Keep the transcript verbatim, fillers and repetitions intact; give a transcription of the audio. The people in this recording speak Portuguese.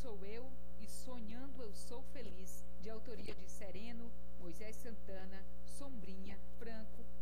Sou Eu e Sonhando Eu Sou Feliz, de autoria de Sereno, Moisés Santana, Sombrinha, Franco,